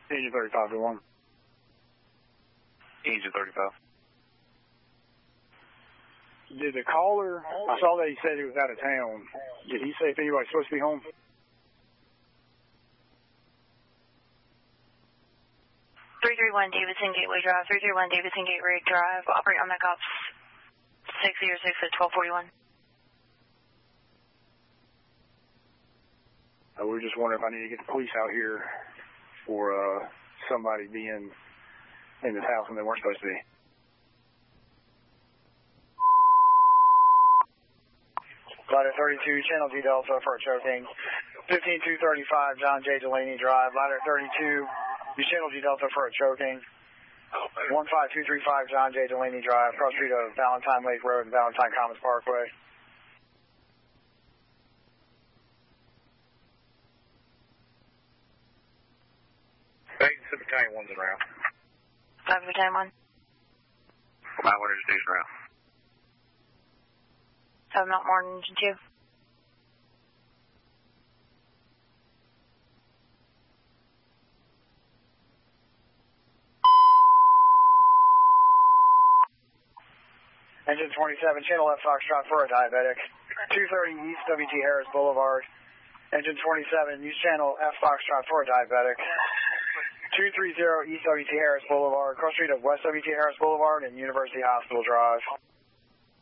Engine 35 to 1. Engine 35. Did the caller, I saw that he said he was out of town. Did he say if anybody's supposed to be home? 331 Davidson Gateway Drive, 331 Davidson Gateway Drive, operate on MECOPS 606 at 1241. We were just wondering if I need to get the police out here for somebody being in this house when they weren't supposed to be. Ladder 32, Channel G Delta for a choking. 15235 John J. Delaney Drive, Ladder 32. Channel G Delta for a choking. 15235 John J. Delaney Drive, cross street of Valentine Lake Road and Valentine Commons Parkway. Battalion 1's around. 5 Battalion 1. My winter station around. 7 Mount Morton, Engine 2. Engine 27, Channel F Foxtrot for a diabetic. 230 East WT Harris Boulevard. Engine 27, East Channel F Foxtrot for a diabetic. 230 East WT Harris Boulevard, cross street of West WT Harris Boulevard and University Hospital Drive.